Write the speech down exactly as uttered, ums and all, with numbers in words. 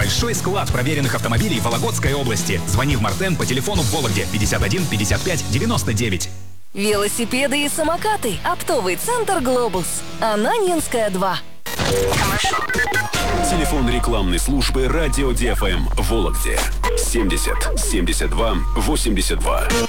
Большой склад проверенных автомобилей в Вологодской области. Звони в Мартен по телефону в Вологде пятьдесят один пятьдесят пять девяносто девять. Велосипеды и самокаты. Оптовый центр «Глобус». Ананьинская, два. Телефон рекламной службы «Радио ди эф эм» в Вологде. семьдесят семьдесят два восемьдесят два.